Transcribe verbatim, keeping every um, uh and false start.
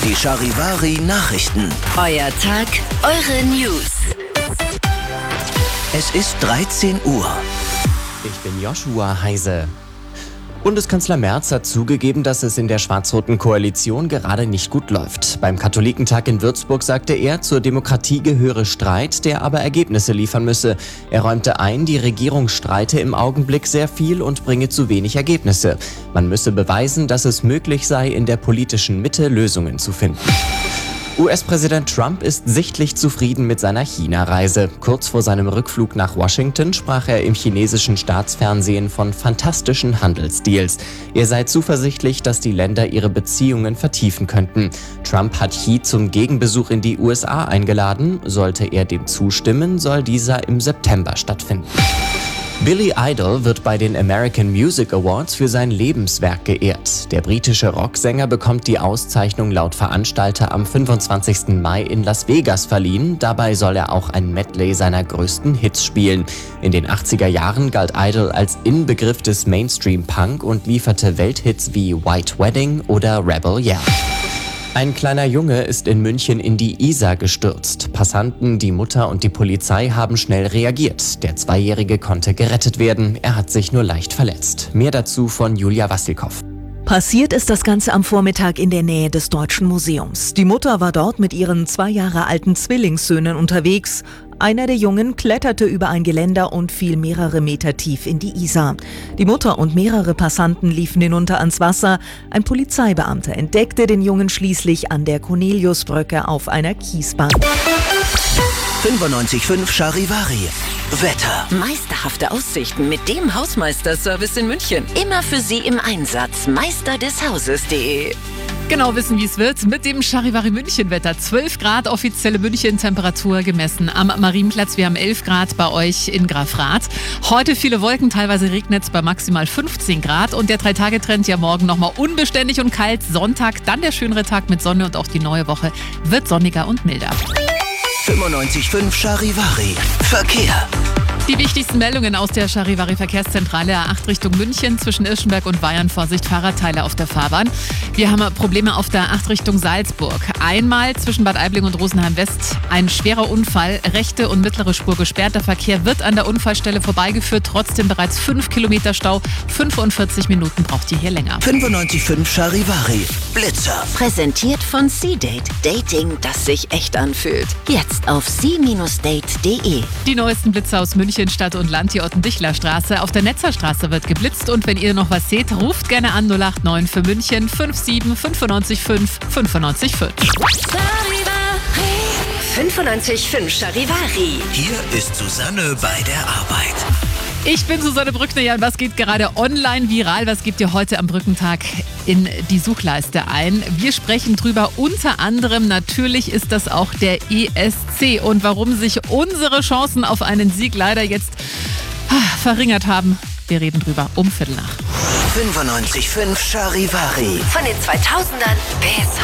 Die Charivari Nachrichten. Euer Tag, eure News. Es ist dreizehn Uhr. Ich bin Joshua Heise. Bundeskanzler Merz hat zugegeben, dass es in der schwarz-roten Koalition gerade nicht gut läuft. Beim Katholikentag in Würzburg sagte er, zur Demokratie gehöre Streit, der aber Ergebnisse liefern müsse. Er räumte ein, die Regierung streite im Augenblick sehr viel und bringe zu wenig Ergebnisse. Man müsse beweisen, dass es möglich sei, in der politischen Mitte Lösungen zu finden. U S-Präsident Trump ist sichtlich zufrieden mit seiner China-Reise. Kurz vor seinem Rückflug nach Washington sprach er im chinesischen Staatsfernsehen von fantastischen Handelsdeals. Er sei zuversichtlich, dass die Länder ihre Beziehungen vertiefen könnten. Trump hat Xi zum Gegenbesuch in die U S A eingeladen. Sollte er dem zustimmen, soll dieser im September stattfinden. Billy Idol wird bei den American Music Awards für sein Lebenswerk geehrt. Der britische Rocksänger bekommt die Auszeichnung laut Veranstalter am fünfundzwanzigsten Mai in Las Vegas verliehen. Dabei soll er auch ein Medley seiner größten Hits spielen. In den achtziger Jahren galt Idol als Inbegriff des Mainstream-Punk und lieferte Welthits wie White Wedding oder Rebel Yell. Ein kleiner Junge ist in München in die Isar gestürzt. Passanten, die Mutter und die Polizei haben schnell reagiert. Der Zweijährige konnte gerettet werden. Er hat sich nur leicht verletzt. Mehr dazu von Julia Wassilkow. Passiert ist das Ganze am Vormittag in der Nähe des Deutschen Museums. Die Mutter war dort mit ihren zwei Jahre alten Zwillingssöhnen unterwegs. Einer der Jungen kletterte über ein Geländer und fiel mehrere Meter tief in die Isar. Die Mutter und mehrere Passanten liefen hinunter ans Wasser. Ein Polizeibeamter entdeckte den Jungen schließlich an der Corneliusbrücke auf einer Kiesbahn. fünfundneunzig Komma fünf Charivari. Wetter. Meisterhafte Aussichten mit dem Hausmeister-Service in München. Immer für Sie im Einsatz. meister des hauses punkt de. Genau wissen, wie es wird mit dem Charivari München-Wetter. zwölf Grad offizielle München-Temperatur gemessen am Marienplatz. Wir haben elf Grad bei euch in Grafrath. Heute viele Wolken, teilweise regnet es bei maximal fünfzehn Grad. Und der Drei-Tage-Trend ja morgen nochmal unbeständig und kalt. Sonntag dann der schönere Tag mit Sonne und auch die neue Woche wird sonniger und milder. fünfundneunzig Komma fünf Charivari. Verkehr. Die wichtigsten Meldungen aus der Charivari Verkehrszentrale A acht Richtung München zwischen Irschenberg und Weyern. Vorsicht, Fahrradteile auf der Fahrbahn. Wir haben Probleme auf der A acht Richtung Salzburg. Einmal zwischen Bad Aibling und Rosenheim West ein schwerer Unfall. Rechte und mittlere Spur gesperrt. Der Verkehr wird an der Unfallstelle vorbeigeführt. Trotzdem bereits fünf Kilometer Stau. fünfundvierzig Minuten braucht ihr hier länger. fünfundneunzig Komma fünf Charivari. Blitzer. Präsentiert von C-Date. Dating, das sich echt anfühlt. Jetzt auf c Date punkt de. Die neuesten Blitzer aus München, Stadt und Land, die Ottendichler-Straße. Auf der Netzerstraße wird geblitzt und wenn ihr noch was seht, ruft gerne an null acht neun für München fünf sieben fünfundneunzig fünf fünfundneunzig fünf. fünfundneunzig Komma fünf Charivari. Hier ist Susanne bei der Arbeit. Ich bin Susanne Brückner. Ja, was geht gerade online viral? Was gebt ihr heute am Brückentag in die Suchleiste ein? Wir sprechen drüber. Unter anderem natürlich ist das auch der E S C und warum sich unsere Chancen auf einen Sieg leider jetzt ah, verringert haben. Wir reden drüber um Viertel nach. fünfundneunzig Komma fünf Charivari. Von den zweitausendern bis